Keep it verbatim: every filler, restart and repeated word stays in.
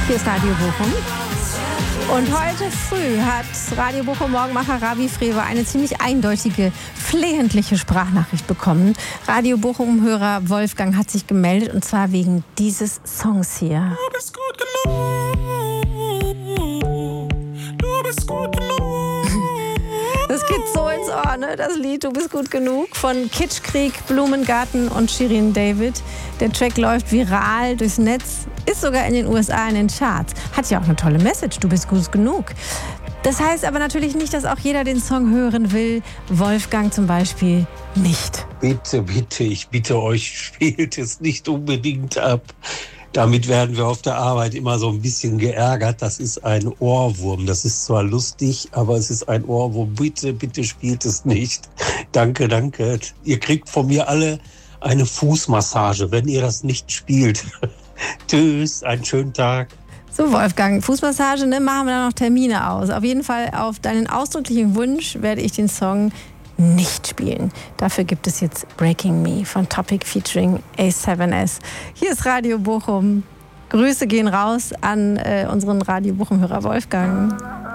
Hier ist Radio Bochum. Und heute früh hat Radio Bochum Morgenmacher Ravi Freve eine ziemlich eindeutige, flehentliche Sprachnachricht bekommen. Radio Bochum-Hörer Wolfgang hat sich gemeldet, und zwar wegen dieses Songs hier. Du bist gut genug. Du bist gut genug. Das geht so ins Ohr, ne? Das Lied Du bist gut genug von Kitschkrieg, Blumengarten und Shirin David. Der Track läuft viral durchs Netz, ist sogar in den U S A in den Charts. Hat ja auch eine tolle Message, du bist gut genug. Das heißt aber natürlich nicht, dass auch jeder den Song hören will. Wolfgang zum Beispiel nicht. Bitte, bitte, ich bitte euch, spielt es nicht unbedingt ab. Damit werden wir auf der Arbeit immer so ein bisschen geärgert. Das ist ein Ohrwurm. Das ist zwar lustig, aber es ist ein Ohrwurm. Bitte, bitte spielt es nicht. Danke, danke. Ihr kriegt von mir alle eine Fußmassage, wenn ihr das nicht spielt. Tschüss, einen schönen Tag. So, Wolfgang, Fußmassage, ne, machen wir da noch Termine aus. Auf jeden Fall auf deinen ausdrücklichen Wunsch werde ich den Song nicht spielen. Dafür gibt es jetzt Breaking Me von Topic featuring A seven S. Hier ist Radio Bochum. Grüße gehen raus an äh, unseren Radio Bochum-Hörer Wolfgang.